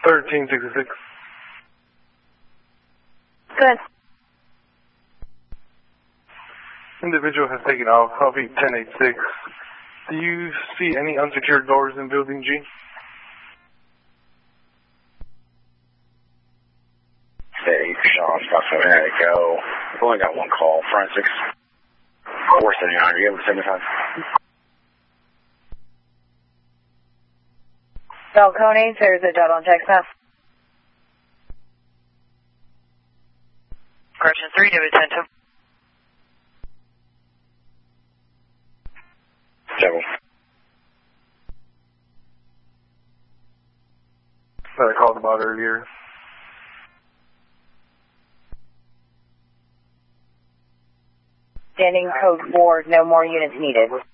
1366. Good. Individual has taken off, copy 1086. Do you see any unsecured doors in building G? Hey, Sean, about 7 minutes ago. I've only got one call. Forensics. 479. Are you able to 75? Falcone, there's a dot on text now. Correction 3, David 10-2. 7. That I called about earlier. Standing code 4, no more units needed.